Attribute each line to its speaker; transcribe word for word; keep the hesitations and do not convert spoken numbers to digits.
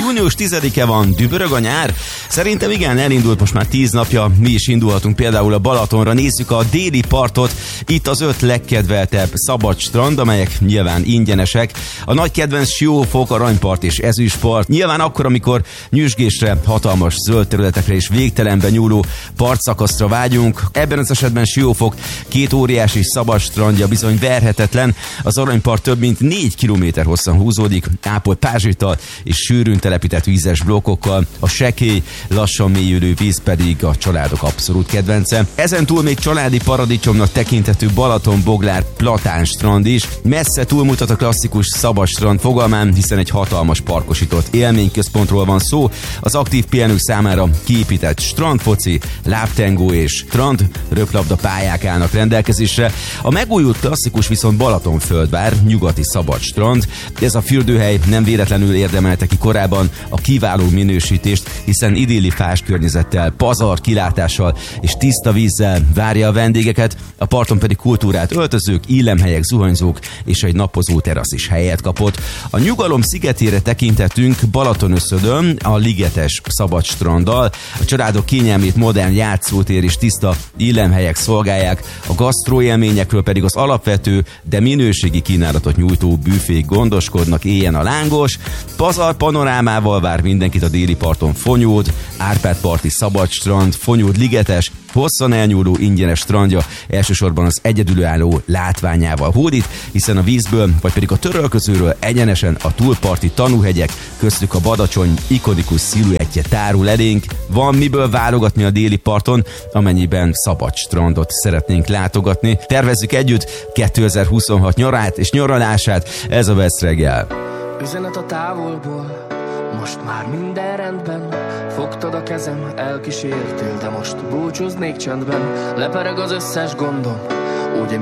Speaker 1: Június tizedike van, dübörög a nyár? Szerintem igen, elindult most már tíz napja, mi is indulhatunk például a Balatonra, nézzük a déli partot, itt az öt legkedveltebb szabad strand, amelyek nyilván ingyenesek. A nagy kedvenc Siófok, Aranypart és Ezüstpart, nyilván akkor, amikor nyüzsgésre, hatalmas zöld területekre és végtelenben nyúló partszakaszra vágyunk. Ebben az esetben Siófok két óriási szabad strandja bizony verhetetlen, az Aranypart több mint négy kilométer hosszan húzódik, ápolt pázsittal és sűrűn telepített vízes blokkokkal, a sekély, lassan mélyülő víz pedig a családok abszolút kedvence. Ezen túl még családi paradicsomnak tekinthető Balaton-Boglár Platán strand is, messze túlmutat a klasszikus szabad strand fogalmán, hiszen egy hatalmas parkosított élményközpontról van szó, az aktív pihenők számára kiépített strandfoci, lábtengó és strand röplabda pályák állnak rendelkezésre. A megújult klasszikus viszont Balatonföldvár, nyugati szabad strand. Ez a fürdőhely nem véletlenül érdemelte ki korábban a kiváló minősítést, hiszen idilli fás környezettel, pazar kilátással és tiszta vízzel várja a vendégeket, a parton pedig kultúrát öltözők, illemhelyek, zuhanyzók és egy napozó terasz is helyet kapott. A nyugalom szigetére tekintetünk Balatonöszödön, a ligetes szabad stranddal. A családok kényelmét modern játszótér és tiszta illemhelyek szolgálják, a gasztróélményekről pedig az alapvető, de minőségi kínálatot nyújtó büfék gondoskodnak, éljen a lángos. Pazar panorámával vár mindenkit a déli parton Fonyód, Árpád-parti szabad strand, Fonyód ligetes, hosszan elnyúló ingyenes strandja elsősorban az egyedülálló látványával hódít, hiszen a vízből, vagy pedig a törölközőről egyenesen a túlparti tanúhegyek, köztük a Badacsony ikonikus sziluettje tárul elénk. Van miből válogatni a déli parton, amennyiben szabad strandot szeretnénk látogatni. Tervezzük együtt kétezer-huszonhat nyarát és nyaralását, ez a Vesz reggel.
Speaker 2: Üzenet a távolból, most már minden rendben. Fogtad a kezem, elkísértél, de most búcsúznék csendben. Lepereg az összes gondom, úgy